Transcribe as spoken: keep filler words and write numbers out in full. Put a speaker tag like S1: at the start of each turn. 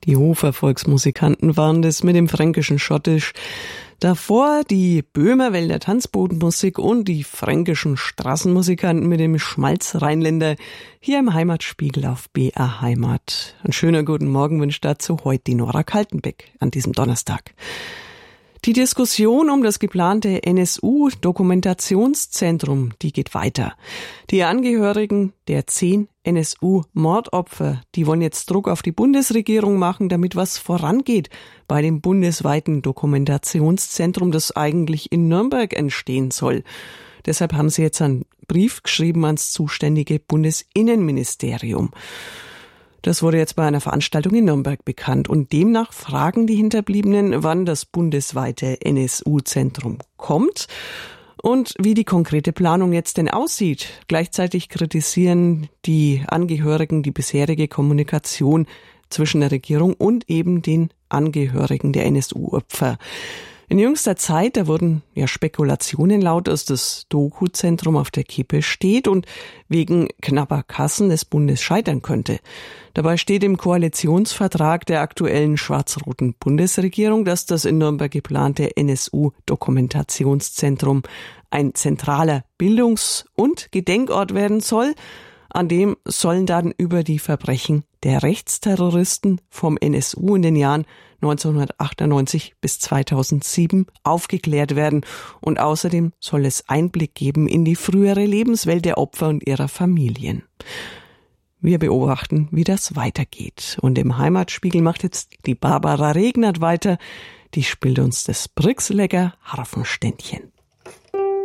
S1: Die Hofer Volksmusikanten waren das mit dem fränkischen Schottisch. Davor die Böhmerwälder Tanzbodenmusik und die fränkischen Straßenmusikanten mit dem Schmalzrheinländer hier im Heimatspiegel auf B R Heimat. Ein schöner guten Morgen wünscht dazu heute die Nora Kaltenbeck an diesem Donnerstag. Die Diskussion um das geplante N S U-Dokumentationszentrum, die geht weiter. Die Angehörigen der zehn N S U-Mordopfer, die wollen jetzt Druck auf die Bundesregierung machen, damit was vorangeht bei dem bundesweiten Dokumentationszentrum, das eigentlich in Nürnberg entstehen soll. Deshalb haben sie jetzt einen Brief geschrieben ans zuständige Bundesinnenministerium. Das wurde jetzt bei einer Veranstaltung in Nürnberg bekannt und demnach fragen die Hinterbliebenen, wann das bundesweite N S U-Zentrum kommt und wie die konkrete Planung jetzt denn aussieht. Gleichzeitig kritisieren die Angehörigen die bisherige Kommunikation zwischen der Regierung und eben den Angehörigen der N S U-Opfer. In jüngster Zeit, da wurden ja Spekulationen laut, dass das Doku-Zentrum auf der Kippe steht und wegen knapper Kassen des Bundes scheitern könnte. Dabei steht im Koalitionsvertrag der aktuellen schwarz-roten Bundesregierung, dass das in Nürnberg geplante N S U-Dokumentationszentrum ein zentraler Bildungs- und Gedenkort werden soll. An dem sollen dann über die Verbrechen der Rechtsterroristen vom N S U in den Jahren neunzehnhundertachtundneunzig bis zweitausendsieben aufgeklärt werden. Und außerdem soll es Einblick geben in die frühere Lebenswelt der Opfer und ihrer Familien. Wir beobachten, wie das weitergeht. Und im Heimatspiegel macht jetzt die Barbara Regnert weiter. Die spielt uns das Brixlegger Harfenständchen.